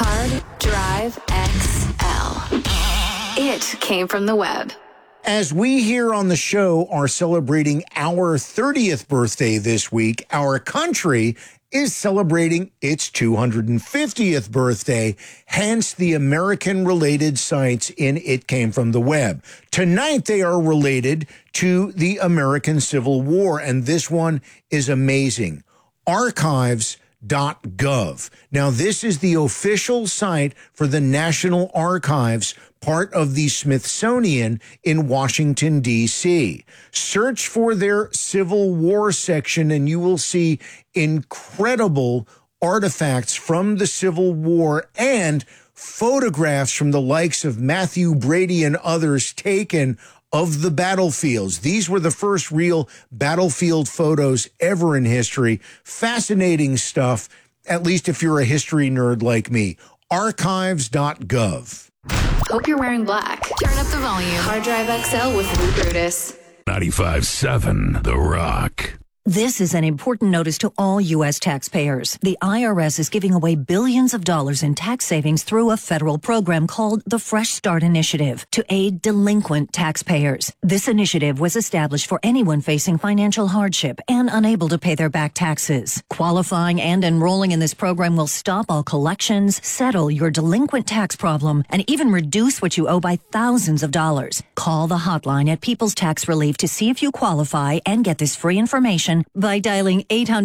Hard Drive XL. It came from the web. As we here on the show are celebrating our 30th birthday this week, our country is celebrating its 250th birthday, hence the American-related sites in It Came From the Web. Tonight, they are related to the American Civil War, and this one is amazing. Archives.gov. Now, this is the official site for the National Archives, part of the Smithsonian in Washington, D.C. Search for their Civil War section, and you will see incredible artifacts from the Civil War and photographs from the likes of Matthew Brady and others taken of the battlefields. These were the first real battlefield photos ever in history. Fascinating stuff, at least if you're a history nerd like me. Archives.gov. Hope you're wearing black. Turn up the volume. Hard Drive XL with Lou Brutus. 95.7 The Rock. This is an important notice to all U.S. taxpayers. The IRS is giving away billions of dollars in tax savings through a federal program called the Fresh Start Initiative to aid delinquent taxpayers. This initiative was established for anyone facing financial hardship and unable to pay their back taxes. Qualifying and enrolling in this program will stop all collections, settle your delinquent tax problem, and even reduce what you owe by thousands of dollars. Call the hotline at People's Tax Relief to see if you qualify and get this free information by dialing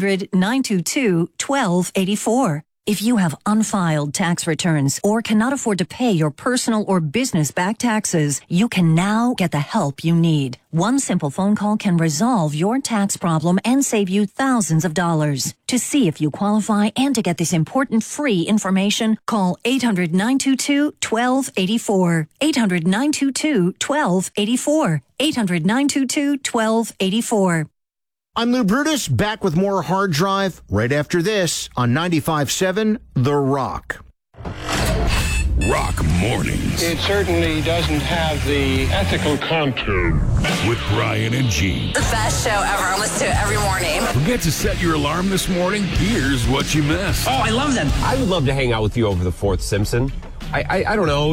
800-922-1284. If you have unfiled tax returns or cannot afford to pay your personal or business back taxes, you can now get the help you need. One simple phone call can resolve your tax problem and save you thousands of dollars. To see if you qualify and to get this important free information, call 800-922-1284. 800-922-1284. 800-922-1284. I'm Lou Brutus, back with more Hard Drive right after this on 95.7 The Rock. Rock Mornings. It certainly doesn't have the ethical contour. With Brian and Gene. The best show ever. I listen to it every morning. Forget to set your alarm this morning? Here's what you missed. Oh, I love them. I would love to hang out with you over the 4th Simpson. I don't know.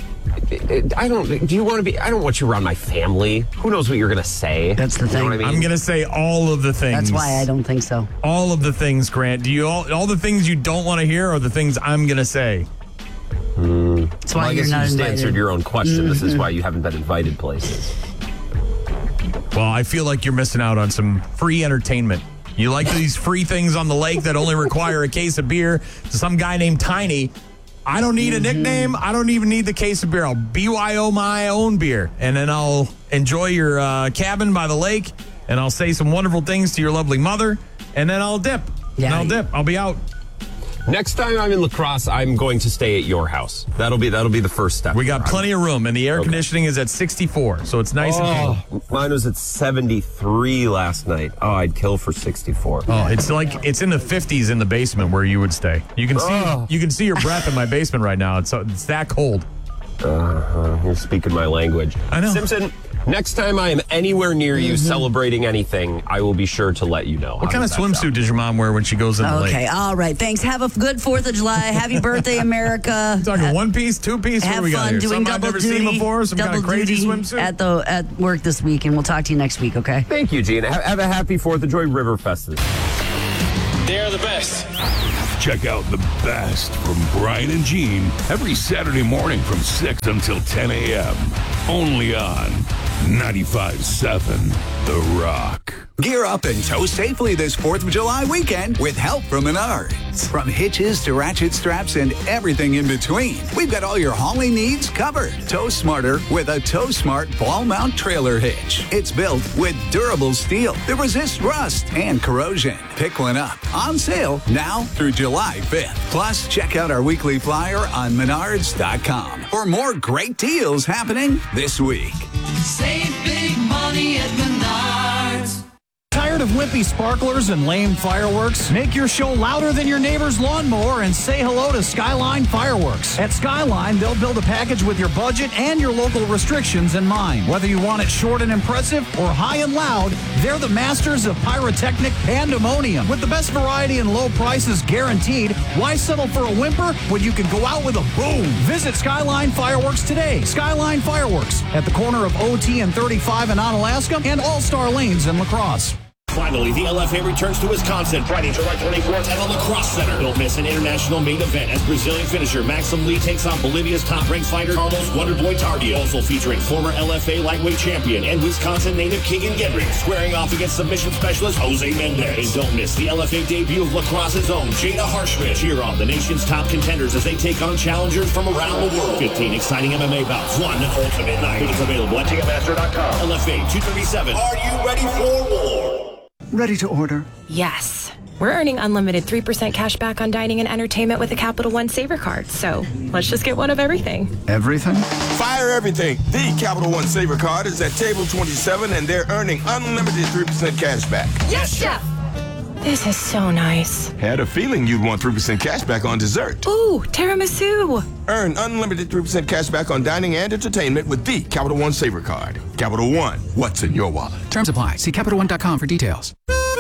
I don't want you around my family. Who knows what you're going to say? That's the thing. You know what I mean? I'm going to say all of the things. That's why I don't think so. All of the things, Grant. Do you all the things you don't want to hear are the things I'm going to say? That's why I you're guess not you just invited. answered your own question. This is why you haven't been invited places. Well, I feel like you're missing out on some free entertainment. You like these free things on the lake that only require a case of beer to some guy named Tiny. I don't need a nickname. I don't even need the case of beer. I'll BYO my own beer. And then I'll enjoy your cabin by the lake. And I'll say some wonderful things to your lovely mother. And then I'll dip. Yeah. I'll be out. Next time I'm in La Crosse, I'm going to stay at your house. That'll be the first step. We got plenty of room, and the air conditioning is at 64, so it's nice and cool. Mine was at 73 last night. Oh, I'd kill for 64. Oh, it's like it's in the 50s in the basement where you would stay. You can see your breath in my basement right now. It's that cold. You're speaking my language. I know. Simpson, next time I am anywhere near you celebrating anything, I will be sure to let you know. What kind of swimsuit does your mom wear when she goes in the lake? Okay, all right. Thanks. Have a good 4th of July. Happy birthday, America. You talking one piece, two piece? What do Have we got fun here? doing Something I've double never duty. seen before? Some kind of crazy swimsuit? At work this week, and we'll talk to you next week, okay? Thank you, Gene. Have a happy 4th of July River Fest. They're the best. Check out the best from Brian and Gene every Saturday morning from 6 until 10 a.m. Only on 95.7 The Rock. Gear up and tow safely this 4th of July weekend with help from Menards. From hitches to ratchet straps and everything in between, we've got all your hauling needs covered. Tow smarter with a Tow Smart ball mount trailer hitch. It's built with durable steel that resists rust and corrosion. Pick one up. On sale now through July 5th. Plus, check out our weekly flyer on menards.com for more great deals happening this week. Save big money at Menards. Tired Tired of wimpy sparklers and lame fireworks? Make your show louder than your neighbor's lawnmower and say hello to Skyline Fireworks. At Skyline, they'll build a package with your budget and your local restrictions in mind. Whether you want it short and impressive or high and loud, they're the masters of pyrotechnic pandemonium. With the best variety and low prices guaranteed, why settle for a whimper when you can go out with a boom? Visit Skyline Fireworks today. Skyline Fireworks at the corner of OT and 35 in Onalaska and All-Star Lanes in La Crosse. Finally, the LFA returns to Wisconsin Friday, July 24th at the La Crosse Center. Don't miss an international main event as Brazilian finisher Maxim Lee takes on Bolivia's top-ranked fighter Carlos Wonderboy Tardio. Also featuring former LFA lightweight champion and Wisconsin native Keegan Gendrich squaring off against submission specialist Jose Mendez. And don't miss the LFA debut of La Crosse's own Jada Harshman. Cheer on the nation's top contenders as they take on challengers from around the world. 15 exciting MMA bouts, one ultimate night. Tickets available at Ticketmaster.com. LFA 237. Are you ready for war? Ready to order? Yes. We're earning unlimited 3% cash back on dining and entertainment with a Capital One Saver card. So let's just get one of everything. Everything? Fire everything. The Capital One Saver card is at table 27 and they're earning unlimited 3% cash back. Yes, Chef! This is so nice. Had a feeling you'd want 3% cash back on dessert. Ooh, tiramisu. Earn unlimited 3% cash back on dining and entertainment with the Capital One Saver card. Capital One, what's in your wallet? Terms apply. See CapitalOne.com for details.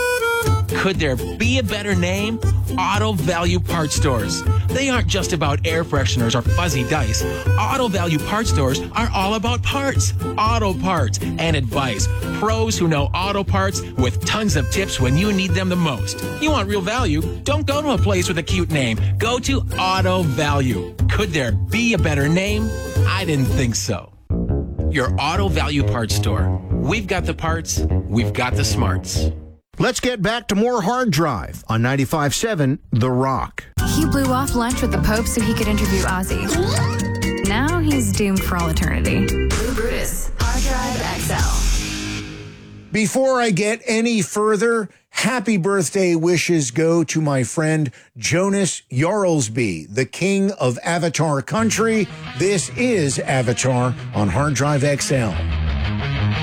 Could there be a better name? Auto Value Parts Stores. They aren't just about air fresheners or fuzzy dice. Auto Value Parts Stores are all about parts, auto parts, and advice. Pros who know auto parts with tons of tips when you need them the most. You want real value? Don't go to a place with a cute name. Go to Auto Value. Could there be a better name? I didn't think so. Your Auto Value Parts Store. We've got the parts. We've got the smarts. Let's get back to more Hard Drive on 95.7 The Rock. He blew off lunch with the Pope so he could interview Ozzy. Now he's doomed for all eternity. Blue Brutus, Hard Drive XL. Before I get any further, happy birthday wishes go to my friend Jonas Jarlsby, the king of Avatar country. This is Avatar on Hard Drive XL.